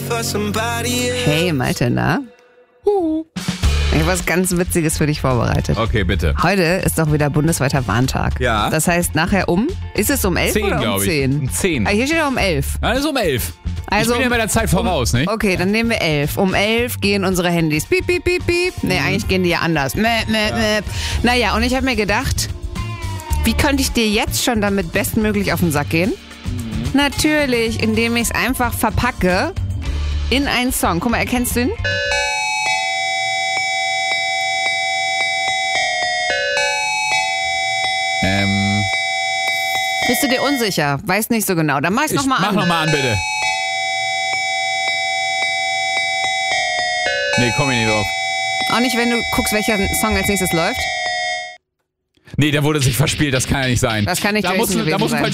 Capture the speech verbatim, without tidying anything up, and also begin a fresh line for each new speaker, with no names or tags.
Hey Malte, na?
Huhu.
Ich habe was ganz Witziges für dich vorbereitet.
Okay, bitte.
Heute ist doch wieder bundesweiter Warntag.
Ja.
Das heißt, nachher um, ist es um elf
Zehn,
oder um
glaube ich.
zehn?
Um zehn.
Ah, hier steht ja um elf.
Also um elf.
Also,
ich bin ja bei der Zeit voraus, nicht?
Okay, dann nehmen wir elf. Um elf gehen unsere Handys. Piep, piep, piep, piep. Nee, eigentlich gehen die ja anders. Mäh, mäh, mäh. Naja, und ich habe mir gedacht, wie könnte ich dir jetzt schon damit bestmöglich auf den Sack gehen? Mhm. Natürlich, indem ich es einfach verpacke in einen Song. Guck mal, erkennst du ihn?
Ähm.
Bist du dir unsicher? Weiß nicht so genau. Dann mach ich's
Ich
nochmal
mach
an.
nochmal an, bitte. Nee, komm ich nicht drauf.
Auch nicht, wenn du guckst, welcher Song als nächstes läuft?
Nee, der wurde sich verspielt, das kann ja nicht sein.
Das kann nicht
da
Jason
muss, da
gewesen
muss ein
sein.